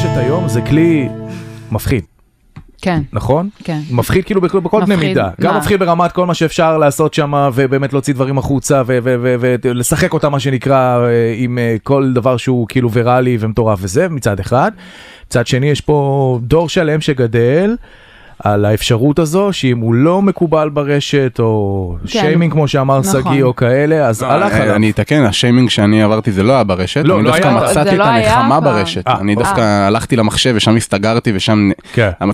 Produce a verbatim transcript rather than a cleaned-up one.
הרשת היום זה כלי מפחיד. כן. נכון? כן. מפחיד כאילו בכל, בכל קנה מידה. גם מפחיד ברמת כל מה שאפשר לעשות שם, ובאמת להוציא דברים החוצה, ולשחק אותה מה שנקרא, עם כל דבר שהוא כאילו ויראלי ומטורף וזה, מצד אחד. מצד שני, יש פה דור שלם שגדל, על האפשרות הזו, שאם הוא לא מקובל ברשת, או שיימינג, כמו שאמר סגי, או כאלה, אז הלך עליו. אני אתקן, השיימינג שאני עברתי זה לא היה ברשת, אני דווקא מצאתי את הנחמה ברשת. אני דווקא הלכתי למחשב, ושם הסתגרתי, ושם